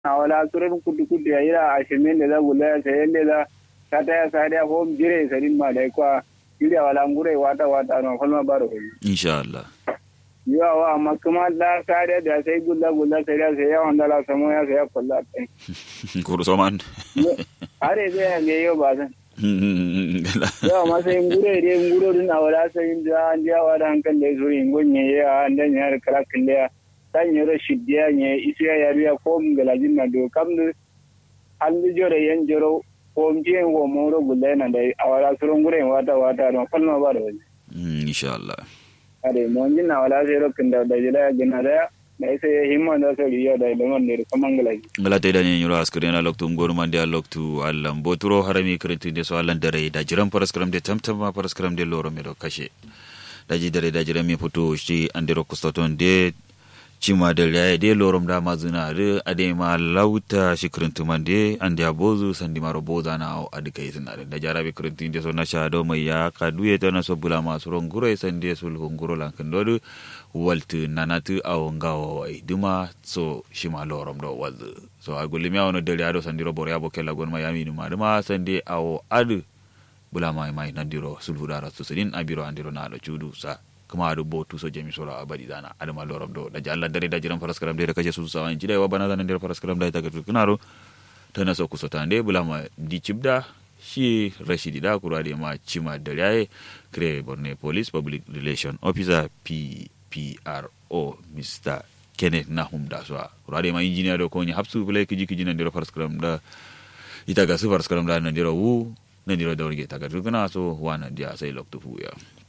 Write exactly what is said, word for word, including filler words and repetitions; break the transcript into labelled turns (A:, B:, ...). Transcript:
A: na wala turin kudu kudu ya ira ashirin da za gula ya sayan da za ta ta ya sa da ko jire sarin ma da kwa ira wala ngure wata wata no falma baro
B: insha Allah
A: yawa amma kuma da kare da sai gulla gulla sai da sai yawan dala samo ya sai kulla kai
B: kuru soman
A: are zai ne yo ba san yawa ma sai ngure dai nguro din awala sai da an ja wa da hankan da zo yin gonye ya an dan yar kala kille dan yaro shidiya ne isiya ya riya ko ngalajin na do kam ne an jore yan joro ko mje wo moro gulla na da awala surun ngure wata wata don falma ba da
B: insha Allah
A: are monji na wala zero kinda da jila gina da mai sai himma da sai riya da da man ne kuma ngala
B: ngala te da ne yuro askare na loktu ngor man dia loktu Allah boturo harami kreti de so Allah dare da jiran paraskram de tamtama paraskram de loro me do kashe da ji dare da jiran me foto shi andero kustoton de cima da ya de lorom da mazuna de ade ma lauta shi krenti man de ande abozu sandi maro boza na adika izina da jarabe krenti de so na sha do mai ya ka duye to na so bula masu ronguro sande sul honguro lan kandodu waltu nanatu awongawo ai duma so shima lorom do wazu so agulli mi awono dele ado sandiro bor yabo kella gon ma yami ma duma sande awo adu bula mai mai nandiro sulhu dara so sedin abiro andiro na do chudu sa kuma adu botu so jemi solo abadi dana adama lorom do da jalla dare da jiran faraskaram de kaje su sawan jidai wa bana nan de faraskaram da ta gatu kunaro tana so kusotande bula ma di cibda shi rashidi da kura de ma cima dare kre borne police public relation officer p P R O Mister Kenneth Nahum da so rade ma engineer do ko ni hapsu bele kiji kiji nan diro faraskaram da ita ga su faraskaram da nan diro wu nan diro da wurge ta ga dukuna so wana dia sai loktu fu ya